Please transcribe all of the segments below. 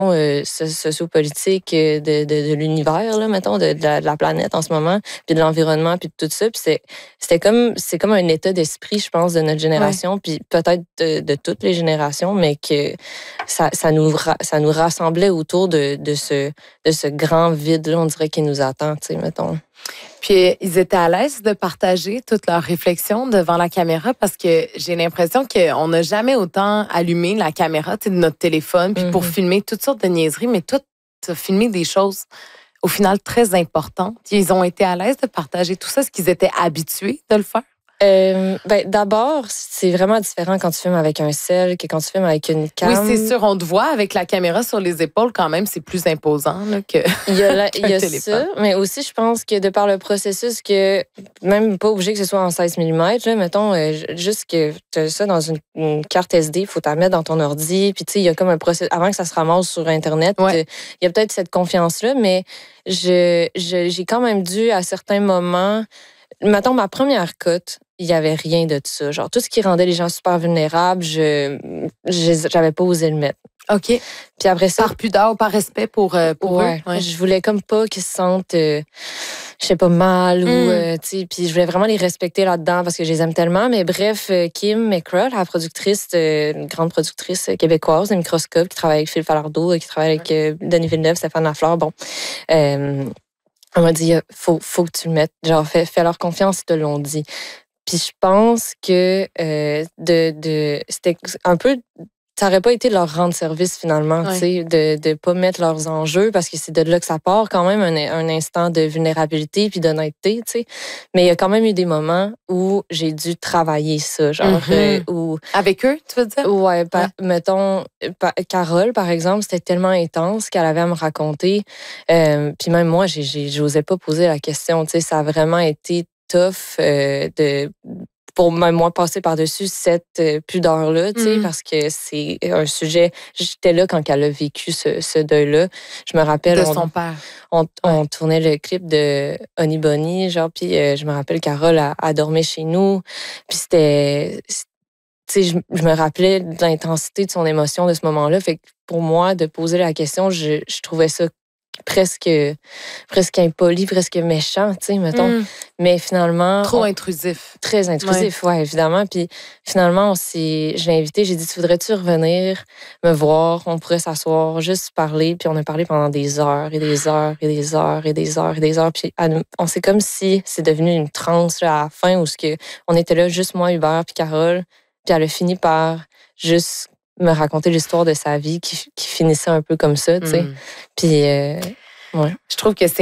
sociopolitique de l'univers, là, mettons, de la planète en ce moment, puis de l'environnement, puis de tout ça. Puis c'est comme un état d'esprit, je pense, de notre génération, puis peut-être de toutes les générations, mais que ça nous rassemblait autour de ce grand vide-là, on dirait, qui nous attend, tu sais, mettons. Puis, ils étaient à l'aise de partager toutes leurs réflexions devant la caméra parce que j'ai l'impression qu'on n'a jamais autant allumé la caméra de notre téléphone puis pour filmer toutes sortes de niaiseries, mais tout filmer des choses au final très importantes. Ils ont été à l'aise de partager tout ça. Est-ce qu'ils étaient habitués de le faire? D'abord, c'est vraiment différent quand tu filmes avec un cell que quand tu filmes avec une cam. Oui, c'est sûr. On te voit avec la caméra sur les épaules quand même. C'est plus imposant là, que il y a téléphone. Ça, mais aussi, je pense que de par le processus, que même pas obligé que ce soit en 16 mm, là, mettons, juste que tu as ça dans une carte SD, il faut t'en mettre dans ton ordi. Puis, tu sais, il y a comme un processus. Avant que ça se ramasse sur Internet, il y a peut-être cette confiance-là, mais j'ai quand même dû, à certains moments, mettons, ma première cote, il n'y avait rien de ça. Genre, tout ce qui rendait les gens super vulnérables, j'avais pas osé le mettre. OK. Puis après ça. Par pudeur, par respect pour eux. Ouais. Je voulais comme pas qu'ils se sentent, je sais pas, mal ou, tu sais, puis je voulais vraiment les respecter là-dedans parce que je les aime tellement. Mais bref, Kim McCraw, la productrice, une grande productrice québécoise de Microscope, qui travaille avec Phil Falardeau, qui travaille avec Denis Villeneuve, Stéphane Lafleur, bon. On m'a dit, faut que tu le mettes. Genre, fais leur confiance, ils te l'ont dit. Puis je pense que c'était un peu, ça n'aurait pas été de leur rendre service finalement, tu sais, de pas mettre leurs enjeux parce que c'est de là que ça part quand même un instant de vulnérabilité puis d'honnêteté, tu sais. Mais il y a quand même eu des moments où j'ai dû travailler ça, genre où avec eux, tu veux dire? Ouais, mettons Carole par exemple, c'était tellement intense qu'elle avait à me raconter. Puis même moi, j'osais pas poser la question, tu sais, ça a vraiment été tough pour même moi passer par-dessus cette pudeur-là, tu sais, parce que c'est un sujet. J'étais là quand elle a vécu ce deuil-là. Je me rappelle. De son père. On tournait le clip de Honey Bunny, genre, puis je me rappelle Carole a dormi chez nous. Puis c'était. Tu sais, je me rappelais de l'intensité de son émotion de ce moment-là. Fait que pour moi, de poser la question, je trouvais ça presque impoli, presque méchant, tu sais, mettons. Mais finalement... Trop intrusif. Très intrusif, ouais, évidemment. Puis finalement, je l'ai invité, j'ai dit, tu voudrais-tu revenir me voir? On pourrait s'asseoir, juste parler. Puis on a parlé pendant des heures et des heures et des heures et des heures et des heures. Puis c'est comme si c'est devenu une transe là, à la fin où on était là, juste moi, Hubert, puis Carole. Puis elle a fini par juste me raconter l'histoire de sa vie qui finissait un peu comme ça, tu sais. Puis, ouais. Je trouve que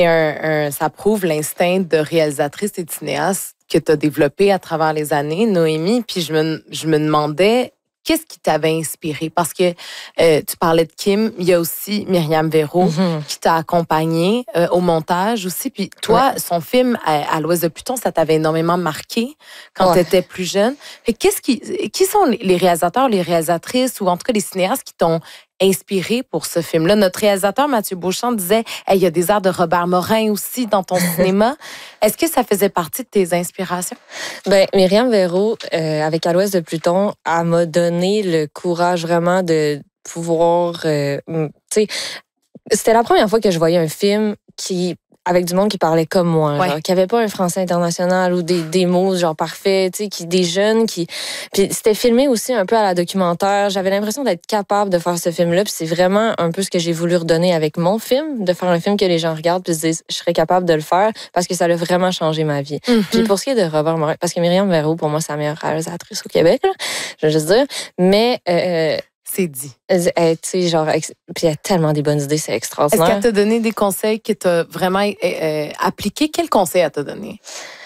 ça prouve l'instinct de réalisatrice et de cinéaste que tu as développé à travers les années, Noémie. Puis je me demandais, qu'est-ce qui t'avait inspiré? Parce que tu parlais de Kim, il y a aussi Myriam Véro qui t'a accompagnée au montage aussi. Puis toi, son film à l'Ouest de Pluton, ça t'avait énormément marqué quand tu étais plus jeune. Fait qui sont les réalisateurs, les réalisatrices ou en tout cas les cinéastes qui t'ont inspiré pour ce film-là? Notre réalisateur, Mathieu Beauchamp, disait il y a des airs de Robert Morin aussi dans ton cinéma. Est-ce que ça faisait partie de tes inspirations? Ben, Myriam Véro, avec À l'Ouest de Pluton, elle m'a donné le courage vraiment de pouvoir... tu sais, c'était la première fois que je voyais un film avec du monde qui parlait comme moi, genre, qui avait pas un français international ou des mots genre parfaits, tu sais, des jeunes qui... Puis c'était filmé aussi un peu à la documentaire. J'avais l'impression d'être capable de faire ce film-là, puis c'est vraiment un peu ce que j'ai voulu redonner avec mon film, de faire un film que les gens regardent puis se disent je serais capable de le faire parce que ça a vraiment changé ma vie. Puis pour ce qui est de Robert Morin, parce que Myriam Véro, pour moi, c'est la meilleure réalisatrice au Québec, là, je veux juste dire, mais... c'est dit. Tu sais, genre, puis elle a tellement des bonnes idées, c'est extraordinaire. Est-ce qu'elle t'a donné des conseils que tu as vraiment appliqués? Quels conseils elle t'a donné?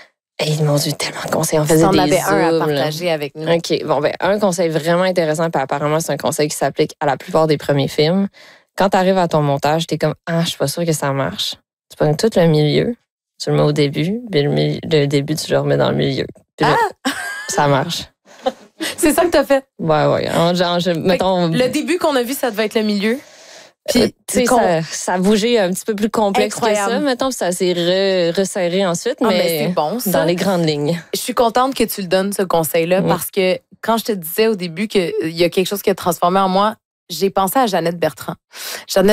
Ils m'ont dit tellement de conseils. On faisait des avait zooms, un à partager avec nous. OK. Bon, ben, un conseil vraiment intéressant, puis apparemment, c'est un conseil qui s'applique à la plupart des premiers films. Quand tu arrives à ton montage, t'es comme, je suis pas sûre que ça marche. Tu prends tout le milieu, tu le mets au début, puis le début, tu le remets dans le milieu. Puis là, ça marche. C'est ça que t'as fait? Ouais. Mettons, le début qu'on a vu, ça devait être le milieu. Puis, ça a bougé un petit peu plus complexe que ça. Mettons, ça s'est resserré ensuite, mais c'est bon, ça. Dans les grandes lignes. Je suis contente que tu le donnes, ce conseil-là, parce que quand je te disais au début qu'il y a quelque chose qui a transformé en moi, j'ai pensé à Jeannette Bertrand.